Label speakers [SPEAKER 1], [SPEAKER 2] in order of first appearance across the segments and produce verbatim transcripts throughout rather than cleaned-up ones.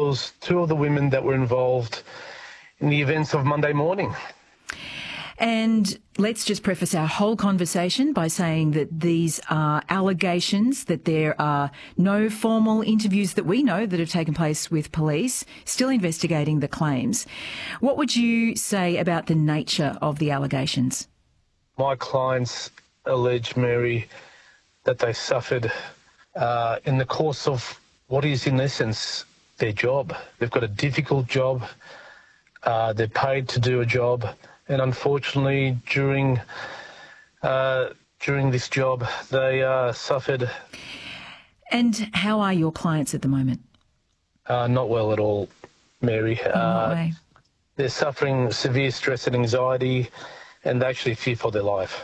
[SPEAKER 1] was two of the women that were involved in the events of Monday morning.
[SPEAKER 2] And let's just preface our whole conversation by saying that these are allegations, that there are no formal interviews that we know that have taken place with police, still investigating the claims. What would you say about the nature of the allegations?
[SPEAKER 1] My clients allege, Mary, that they suffered uh, in the course of what is, in essence, their job. They've got a difficult job. Uh, they're paid to do a job. And unfortunately, during uh, during this job, they uh, suffered.
[SPEAKER 2] And how are your clients at the moment?
[SPEAKER 1] Uh, not well at all, Mary.
[SPEAKER 2] In
[SPEAKER 1] uh,
[SPEAKER 2] what way?
[SPEAKER 1] They're suffering severe stress and anxiety, and they actually fear for their life.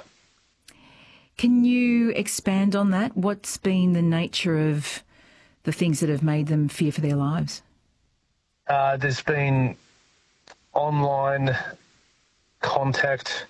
[SPEAKER 2] Can you expand on that? What's been the nature of the things that have made them fear for their lives?
[SPEAKER 1] Uh, there's been online contact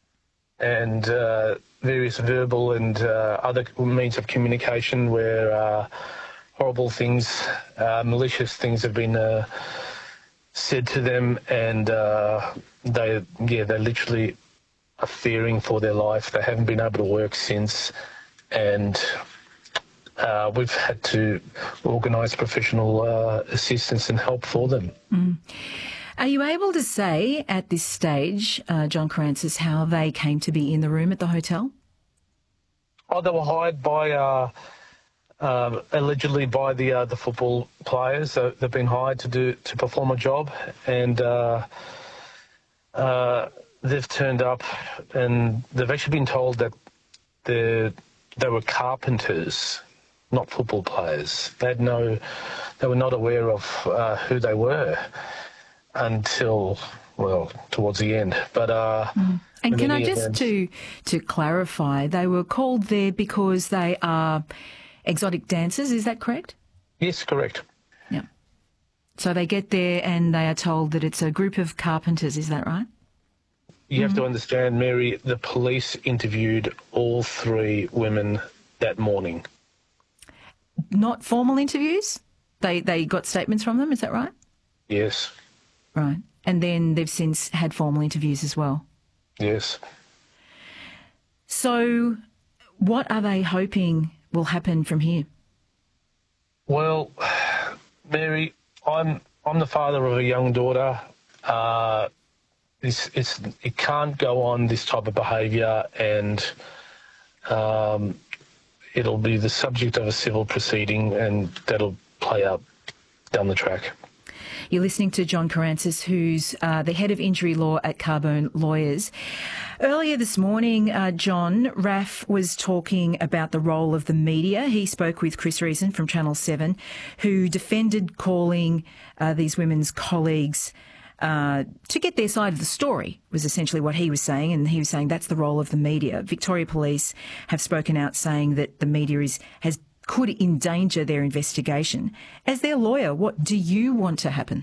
[SPEAKER 1] and uh, various verbal and uh, other means of communication where uh, horrible things, uh, malicious things have been uh, said to them, and uh, they, yeah, they literally are fearing for their life. They haven't been able to work since, and uh, we've had to organise professional uh, assistance and help for them.
[SPEAKER 2] Mm. Are you able to say at this stage, uh, John Carancis, how they came to be in the room at the hotel?
[SPEAKER 1] Oh, they were hired by, uh, uh, allegedly by the uh, the football players. So they've been hired to do to perform a job, and uh, uh, they've turned up, and they've actually been told that they they were carpenters, not football players. They had no, they were not aware of uh, who they were until, well, towards the end. But uh,
[SPEAKER 2] mm. And can I just
[SPEAKER 1] events,
[SPEAKER 2] to to clarify, they were called there because they are exotic dancers. Is that correct?
[SPEAKER 1] Yes, correct.
[SPEAKER 2] Yeah. So they get there and they are told that it's a group of carpenters. Is that right?
[SPEAKER 1] You
[SPEAKER 2] mm-hmm.
[SPEAKER 1] have to understand, Mary, the police interviewed all three women that morning.
[SPEAKER 2] Not formal interviews? They they got statements from them, is that right?
[SPEAKER 1] Yes.
[SPEAKER 2] Right. And then they've since had formal interviews as well?
[SPEAKER 1] Yes.
[SPEAKER 2] So what are they hoping will happen from here?
[SPEAKER 1] Well, Mary, I'm I'm the father of a young daughter. Uh, it's, it's, it can't go on, this type of behaviour, and um, it'll be the subject of a civil proceeding, and that'll play out down the track.
[SPEAKER 2] You're listening to John Carancis, who's uh, the head of injury law at Carbone Lawyers. Earlier this morning, uh, John, Raf was talking about the role of the media. He spoke with Chris Reason from Channel seven, who defended calling uh, these women's colleagues uh, to get their side of the story, was essentially what he was saying. And he was saying that's the role of the media. Victoria Police have spoken out saying that the media is has could endanger their investigation. As their lawyer, what do you want to happen?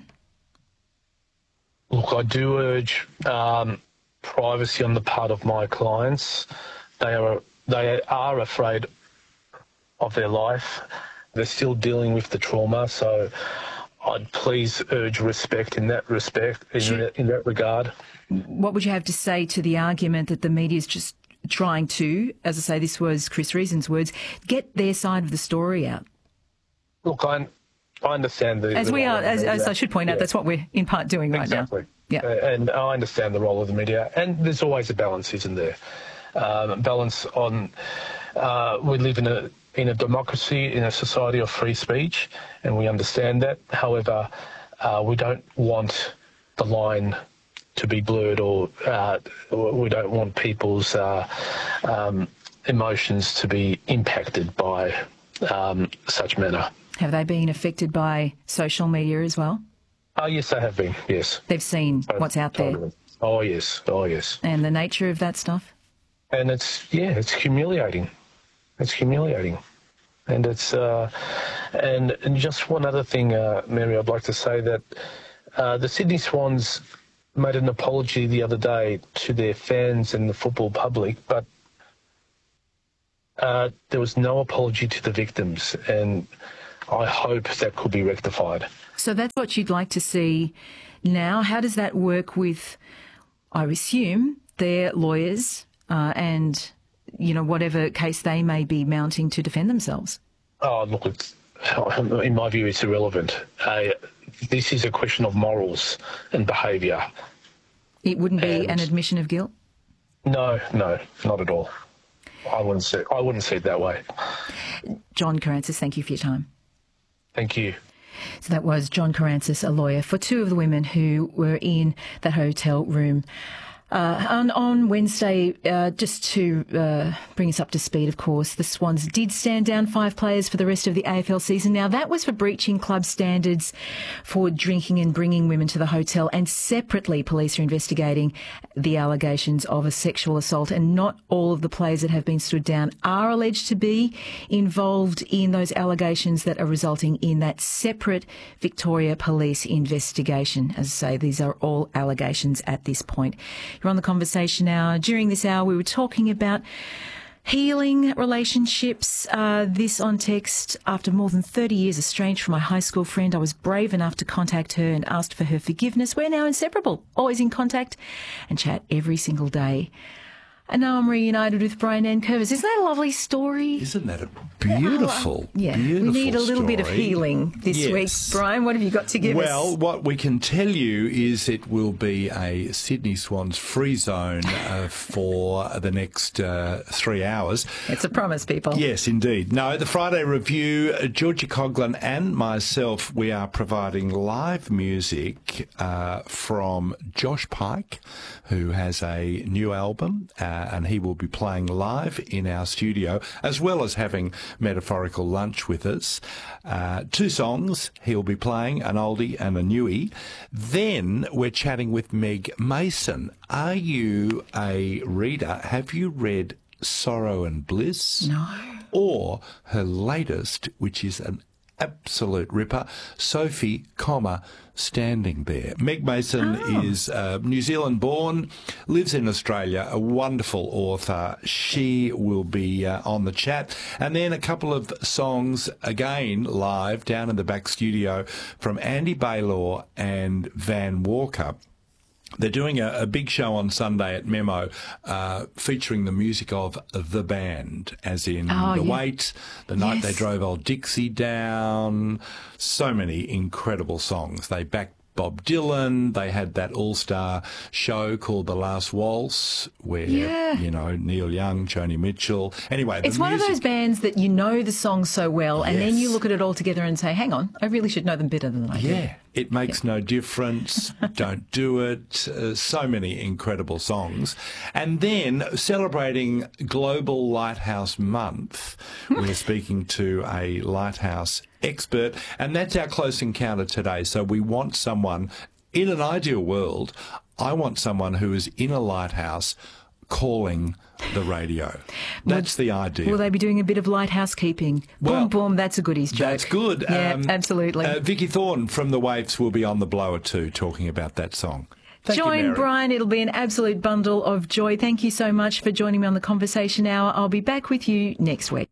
[SPEAKER 1] Look, I do urge um, privacy on the part of my clients. They are they are afraid of their life. They're still dealing with the trauma, so I'd please urge respect in that respect, in,
[SPEAKER 2] Sure.
[SPEAKER 1] in that regard.
[SPEAKER 2] What would you have to say to the argument that the media is just trying to, as I say, this was Chris Reason's words, get their side of the story out?
[SPEAKER 1] Look, I, I understand the...
[SPEAKER 2] As
[SPEAKER 1] the
[SPEAKER 2] we are, as, as I should point out,
[SPEAKER 1] yeah.
[SPEAKER 2] that's what we're in part doing right
[SPEAKER 1] exactly.
[SPEAKER 2] now. Yeah.
[SPEAKER 1] Uh, and I understand the role of the media, and there's always a balance, isn't there? Um, balance on... Uh, we live in a in a democracy, in a society of free speech, and we understand that. However, uh, we don't want the line to be blurred, or uh, we don't want people's uh, um, emotions to be impacted by um, such manner.
[SPEAKER 2] Have they been affected by social media as well?
[SPEAKER 1] Oh, yes, they have been, yes.
[SPEAKER 2] They've seen
[SPEAKER 1] Uh,
[SPEAKER 2] what's out
[SPEAKER 1] totally. there? Oh, yes, oh, yes.
[SPEAKER 2] And the nature of that stuff?
[SPEAKER 1] And it's, yeah, it's humiliating. It's humiliating. And it's, uh, and, and just one other thing, uh, Mary, I'd like to say that uh, the Sydney Swans made an apology the other day to their fans and the football public, but uh, there was no apology to the victims, and I hope that could be rectified.
[SPEAKER 2] So that's what you'd like to see now. How does that work with, I assume, their lawyers uh, and, you know, whatever case they may be mounting to defend themselves?
[SPEAKER 1] Oh, look, it's, in my view, it's irrelevant. Uh, this is a question of morals and behaviour.
[SPEAKER 2] It wouldn't be
[SPEAKER 1] And-
[SPEAKER 2] an admission of guilt?
[SPEAKER 1] No, no, not at all. I wouldn't see. I wouldn't see it that way.
[SPEAKER 2] John Carancis, thank you for your time.
[SPEAKER 1] Thank you.
[SPEAKER 2] So that was John Carancis, a lawyer for two of the women who were in that hotel room. Uh, on, on Wednesday, uh, just to uh, bring us up to speed, of course, the Swans did stand down five players for the rest of the A F L season. Now, that was for breaching club standards for drinking and bringing women to the hotel. And separately, police are investigating the allegations of a sexual assault. And not all of the players that have been stood down are alleged to be involved in those allegations that are resulting in that separate Victoria Police investigation. As I say, these are all allegations at this point. You're on the conversation hour. During this hour, we were talking about healing relationships. Uh, this on text: after more than thirty years estranged from my high school friend, I was brave enough to contact her and asked for her forgiveness. We're now inseparable, always in contact and chat every single day. And now I'm reunited with Brian Nankervis. Isn't that a lovely story?
[SPEAKER 3] Isn't that a beautiful,
[SPEAKER 2] Yeah,
[SPEAKER 3] beautiful
[SPEAKER 2] we need a little bit of
[SPEAKER 3] story?
[SPEAKER 2] healing this
[SPEAKER 3] Yes.
[SPEAKER 2] week. Brian, what have you got to give
[SPEAKER 3] Well,
[SPEAKER 2] us?
[SPEAKER 3] what we can tell you is it will be a Sydney Swans free zone uh, for the next uh, three hours.
[SPEAKER 2] It's a promise, people.
[SPEAKER 3] Yes, indeed. No, the Friday Review, uh, Georgia Coughlin and myself, we are providing live music uh, from Josh Pike, who has a new album, uh, and he will be playing live in our studio, as well as having metaphorical lunch with us. Uh, two songs he'll be playing, an oldie and a newie. Then we're chatting with Meg Mason. Are you a reader? Have you read Sorrow and Bliss?
[SPEAKER 2] No.
[SPEAKER 3] Or her latest, which is an absolute ripper, Sophie, comma, Standing There. Meg Mason
[SPEAKER 2] Oh.
[SPEAKER 3] is uh, New Zealand born, lives in Australia, a wonderful author. She will be uh, on the chat. And then a couple of songs again live down in the back studio from Andy Baylor and Van Walker. They're doing a, a big show on Sunday at Memo uh, featuring the music of The Band, as in
[SPEAKER 2] Oh,
[SPEAKER 3] The
[SPEAKER 2] yeah.
[SPEAKER 3] Wait, The Night They
[SPEAKER 2] Yes.
[SPEAKER 3] Drove Old Dixie Down. So many incredible songs. They backed Bob Dylan. They had that all-star show called The Last Waltz where,
[SPEAKER 2] Yeah.
[SPEAKER 3] you know, Neil Young, Joni Mitchell. Anyway, the
[SPEAKER 2] It's one of
[SPEAKER 3] music-
[SPEAKER 2] those bands that you know the song so well, and then you
[SPEAKER 3] Yes.
[SPEAKER 2] look at it all together and say, hang on, I really should know them better than I do.
[SPEAKER 3] Yeah, it makes no difference. Don't do it. Uh, so many incredible songs. And then celebrating Global Lighthouse Month, we're speaking to a lighthouse expert, and that's our close encounter today. So we want someone, in an ideal world, I want someone who is in a lighthouse calling the radio. That's the ideal.
[SPEAKER 2] Will they be doing a bit of lighthouse keeping?
[SPEAKER 3] Well,
[SPEAKER 2] boom, boom, that's a goodies joke.
[SPEAKER 3] That's good.
[SPEAKER 2] Yeah, absolutely.
[SPEAKER 3] Uh, Vicky Thorne from The Waves will be on the blower too, talking about that song. Thank you,
[SPEAKER 2] Join
[SPEAKER 3] Mary.
[SPEAKER 2] Brian. It'll be an absolute bundle of joy. Thank you so much for joining me on the Conversation Hour. I'll be back with you next week.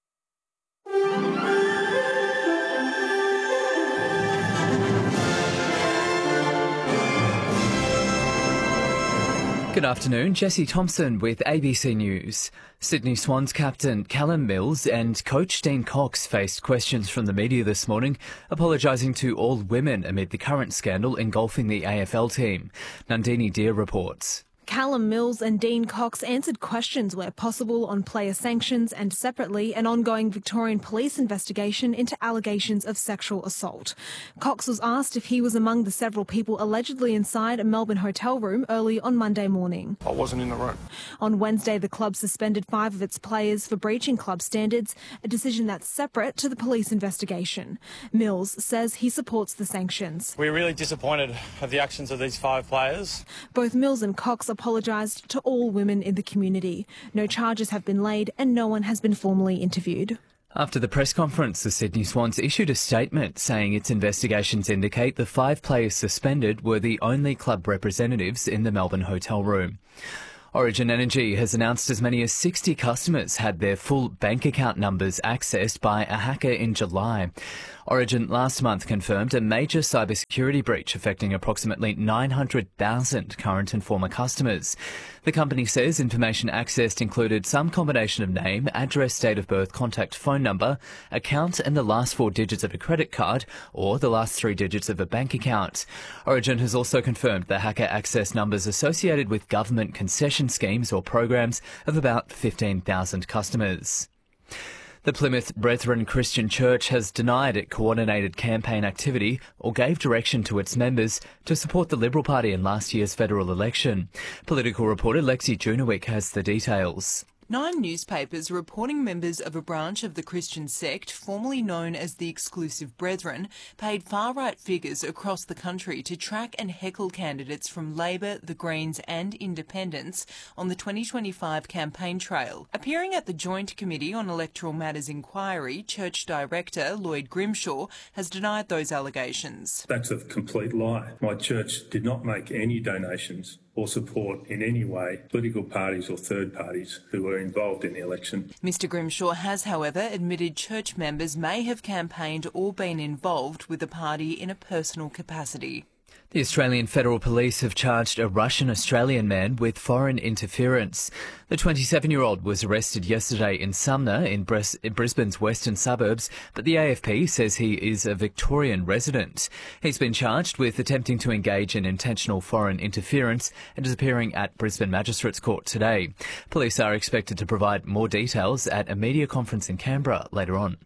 [SPEAKER 4] Good afternoon, Jesse Thompson with A B C News. Sydney Swans captain Callum Mills and coach Dean Cox faced questions from the media this morning, apologising to all women amid the current scandal engulfing the A F L team. Nandini Deer reports.
[SPEAKER 5] Callum Mills and Dean Cox answered questions where possible on player sanctions and separately an ongoing Victorian police investigation into allegations of sexual assault. Cox was asked if he was among the several people allegedly inside a Melbourne hotel room early on Monday morning.
[SPEAKER 6] I wasn't in the room.
[SPEAKER 5] On Wednesday, the club suspended five of its players for breaching club standards, a decision that's separate to the police investigation. Mills says he supports the sanctions.
[SPEAKER 6] We're really disappointed at the actions of these five players.
[SPEAKER 5] Both Mills and Cox apologised to all women in the community. No charges have been laid and no one has been formally interviewed.
[SPEAKER 4] After the press conference, the Sydney Swans issued a statement saying its investigations indicate the five players suspended were the only club representatives in the Melbourne hotel room. Origin Energy has announced as many as sixty customers had their full bank account numbers accessed by a hacker in July. Origin last month confirmed a major cybersecurity breach affecting approximately nine hundred thousand current and former customers. The company says information accessed included some combination of name, address, date of birth, contact phone number, account and the last four digits of a credit card or the last three digits of a bank account. Origin has also confirmed the hacker accessed numbers associated with government concession schemes or programs of about fifteen thousand customers. The Plymouth Brethren Christian Church has denied it coordinated campaign activity or gave direction to its members to support the Liberal Party in last year's federal election. Political reporter Lexi Junowick has the details.
[SPEAKER 7] Nine newspapers reporting members of a branch of the Christian sect, formerly known as the Exclusive Brethren, paid far-right figures across the country to track and heckle candidates from Labor, the Greens and Independents on the twenty twenty-five campaign trail. Appearing at the Joint Committee on Electoral Matters inquiry, Church Director Lloyd Grimshaw has denied those allegations.
[SPEAKER 8] That's a complete lie. My church did not make any donations or support in any way political parties or third parties who were involved in the election.
[SPEAKER 7] Mister Grimshaw has, however, admitted church members may have campaigned or been involved with the party in a personal capacity.
[SPEAKER 4] The Australian Federal Police have charged a Russian-Australian man with foreign interference. The twenty-seven-year-old was arrested yesterday in Sumner in Brisbane's western suburbs, but the A F P says he is a Victorian resident. He's been charged with attempting to engage in intentional foreign interference and is appearing at Brisbane Magistrates Court today. Police are expected to provide more details at a media conference in Canberra later on.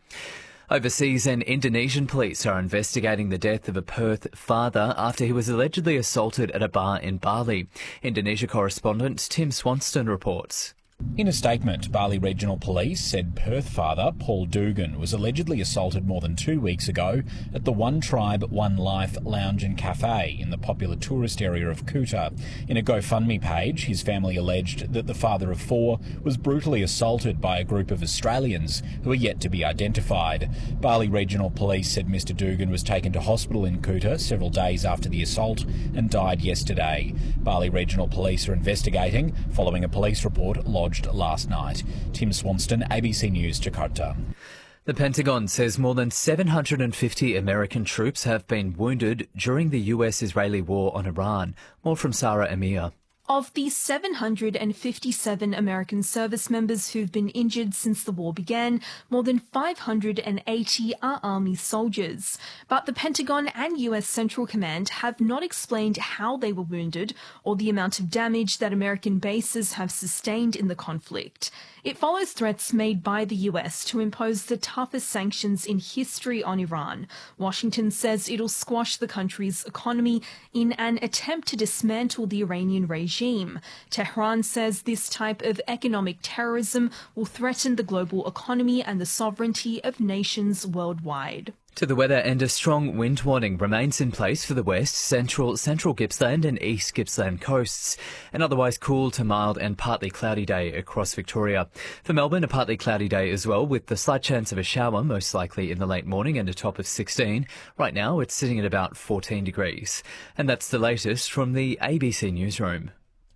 [SPEAKER 4] Overseas and Indonesian police are investigating the death of a Perth father after he was allegedly assaulted at a bar in Bali. Indonesia correspondent Tim Swanston reports.
[SPEAKER 9] In a statement, Bali Regional Police said Perth father Paul Dugan was allegedly assaulted more than two weeks ago at the One Tribe, One Life lounge and cafe in the popular tourist area of Kuta. In a GoFundMe page, his family alleged that the father of four was brutally assaulted by a group of Australians who are yet to be identified. Bali Regional Police said Mister Dugan was taken to hospital in Kuta several days after the assault and died yesterday. Bali Regional Police are investigating following a police report lodged last night. Tim Swanston, A B C News, Jakarta.
[SPEAKER 4] The Pentagon says more than seven hundred fifty American troops have been wounded during the U S-Israeli war on Iran. More from Sarah Amir.
[SPEAKER 5] Of the seven hundred fifty-seven American service members who've been injured since the war began, more than five hundred eighty are Army soldiers. But the Pentagon and U S Central Command have not explained how they were wounded or the amount of damage that American bases have sustained in the conflict. It follows threats made by the U S to impose the toughest sanctions in history on Iran. Washington says it'll squash the country's economy in an attempt to dismantle the Iranian regime. Tehran says this type of economic terrorism will threaten the global economy and the sovereignty of nations worldwide.
[SPEAKER 4] To the weather, and a strong wind warning remains in place for the west, central, central Gippsland and east Gippsland coasts. An otherwise cool to mild and partly cloudy day across Victoria. For Melbourne, a partly cloudy day as well, with the slight chance of a shower, most likely in the late morning, and a top of sixteen. Right now, it's sitting at about fourteen degrees. And that's the latest from the A B C Newsroom.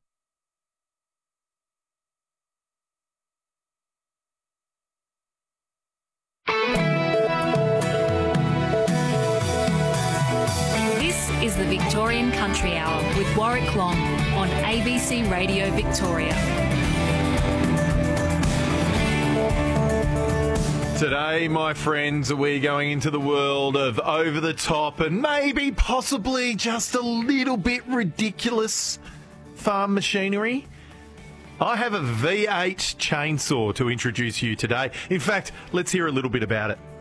[SPEAKER 10] Is the Victorian Country Hour with Warwick Long on A B C Radio Victoria.
[SPEAKER 3] Today, my friends, we're going into the world of over-the-top and maybe possibly just a little bit ridiculous farm machinery. I have a V eight chainsaw to introduce you today. In fact, let's hear a little bit about it.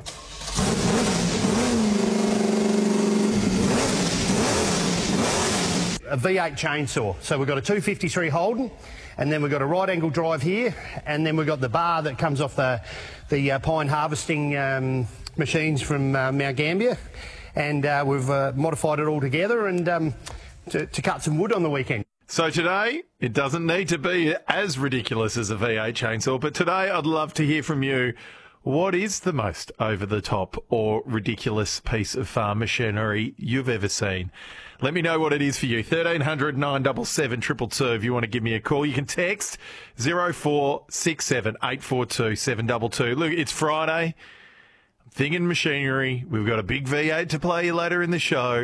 [SPEAKER 11] A V eight chainsaw. So we've got a two fifty-three Holden, and then we've got a right angle drive here, and then we've got the bar that comes off the, the uh, pine harvesting um, machines from uh, Mount Gambier, and uh, we've uh, modified it all together and um, to, to cut some wood on the weekend.
[SPEAKER 3] So today, it doesn't need to be as ridiculous as a V eight chainsaw, but today I'd love to hear from you. What is the most over-the-top or ridiculous piece of farm machinery you've ever seen? Let me know what it is for you. thirteen hundred nine seven seven two two two if you want to give me a call. You can text zero four six seven eight four two seven two two. Look, it's Friday. I'm
[SPEAKER 12] Thing and Machinery. We've got a big V eight to play you later in the show.